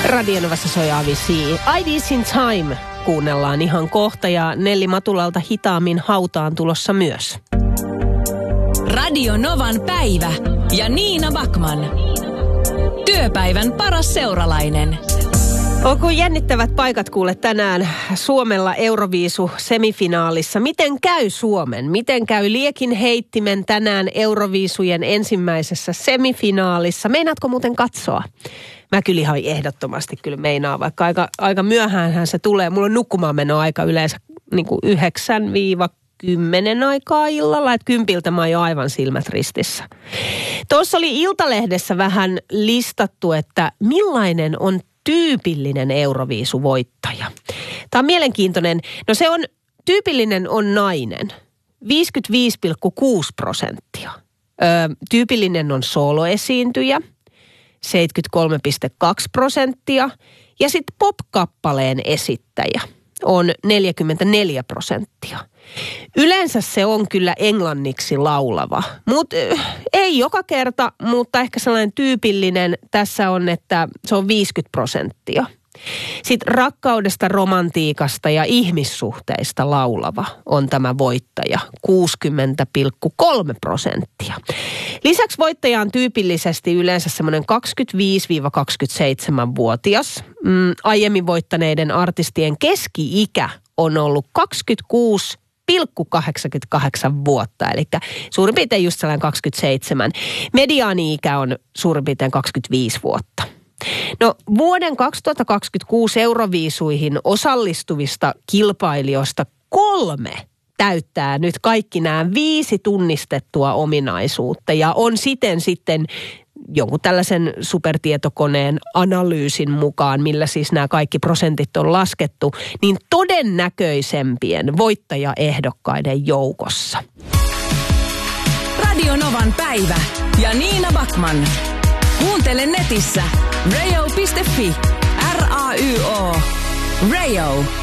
Radionovassa soi Avicii. IDs in Time kuunnellaan ihan kohta ja Nelli Matulalta hitaammin hautaan tulossa myös. Radio Novan päivä ja Niina Backman. Työpäivän paras seuralainen. Onko jännittävät paikat kuule tänään Suomella Euroviisu semifinaalissa? Miten käy Suomen? Miten käy Liekin heittimen tänään Euroviisujen ensimmäisessä semifinaalissa? Meinaatko muuten katsoa? Mä kyllä ihan ehdottomasti kyllä meinaan, vaikka aika myöhäänhän se tulee. Mulla on nukkumaan meno aika yleensä niin kuin 9-10 aikaa illalla, että 10 mä oon jo aivan silmät ristissä. Tuossa oli Iltalehdessä vähän listattu, että millainen on tyypillinen Euroviisuvoittaja. Tämä on mielenkiintoinen. No se on, tyypillinen on nainen, 55,6%. Tyypillinen on soloesiintyjä, 73,2%. Ja sitten pop-kappaleen esittäjä on 44%. Yleensä se on kyllä englanniksi laulava, mutta ei joka kerta, mutta ehkä sellainen tyypillinen tässä on, että se on 50%. Sitten rakkaudesta, romantiikasta ja ihmissuhteista laulava on tämä voittaja, 60,3%. Lisäksi voittaja on tyypillisesti yleensä semmoinen 25-27-vuotias. Aiemmin voittaneiden artistien keski-ikä on ollut 26,88 vuotta, eli suurin piirtein just sellainen 27. Mediaani-ikä on suurin piirtein 25 vuotta. No vuoden 2026 Euroviisuihin osallistuvista kilpailijoista 3 täyttää nyt kaikki nämä 5 tunnistettua ominaisuutta ja on siten sitten jonkun tällaisen supertietokoneen analyysin mukaan, millä siis nämä kaikki prosentit on laskettu, niin todennäköisempien voittajaehdokkaiden joukossa. Radio Novan päivä ja Niina Backman. Kuuntele netissä rayo.fi. RAYO. Rayo.